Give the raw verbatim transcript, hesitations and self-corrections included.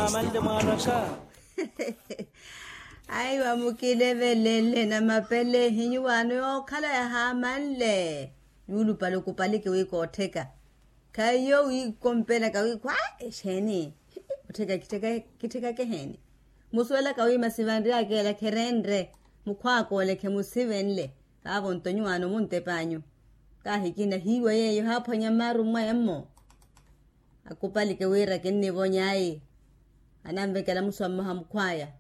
malde mwaraka. Ai wa mukile velele na mapele hinyu wano yo kala ya hamanle. Yulu palo kupalike wiko oteka. Kayo wi kompela kawi kwa sheni. Oteka kiteka kiteka keheni. Muswela kawi masivandri akela kerendre. Mukwako leke musivenle. Abo ntonyu wano munte panyu. Kahikina hiwa yeyo hapo nyamaru mwemo. Akupalike wira kenne bonyai. Anambe kala muswa mahamkwaya.